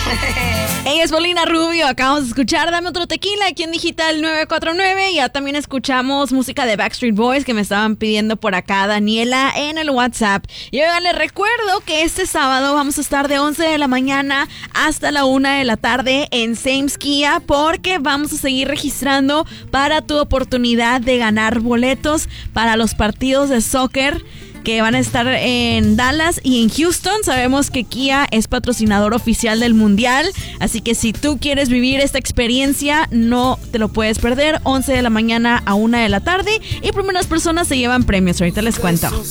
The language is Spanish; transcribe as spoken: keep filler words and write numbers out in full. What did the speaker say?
Ella es Paulina Rubio, acabamos de escuchar Dame Otro Tequila aquí en Digital nueve cuatro nueve. Ya también escuchamos música de Backstreet Boys que me estaban pidiendo por acá Daniela en el WhatsApp. Y oigan, les recuerdo que este sábado vamos a estar de once de la mañana hasta la una de la tarde en Sam's Kia, porque vamos a seguir registrando para tu oportunidad de ganar boletos para los partidos de soccer que van a estar en Dallas y en Houston. Sabemos que Kia es patrocinador oficial del Mundial, así que si tú quieres vivir esta experiencia, no te lo puedes perder. once de la mañana a una de la tarde y primeras personas se llevan premios. Ahorita les cuento.